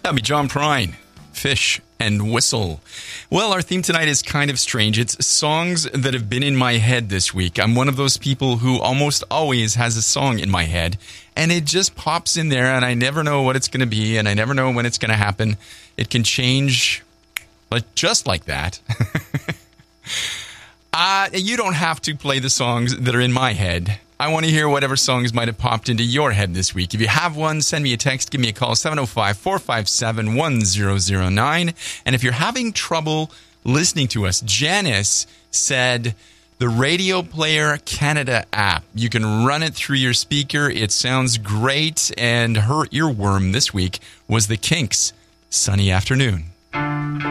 That'd be John Prine, Fish and Whistle. Well, our theme tonight is kind of strange. It's songs that have been in my head this week. I'm one of those people who almost always has a song in my head, and it just pops in there, and I never know what it's going to be, and I never know when it's going to happen. It can change just like that. You don't have to play the songs that are in my head. I want to hear whatever songs might have popped into your head this week. If you have one, send me a text, give me a call, 705-457-1009. And if you're having trouble listening to us, Janice said the Radio Player Canada app. You can run it through your speaker. It sounds great. And her earworm this week was the Kinks' Sunny Afternoon.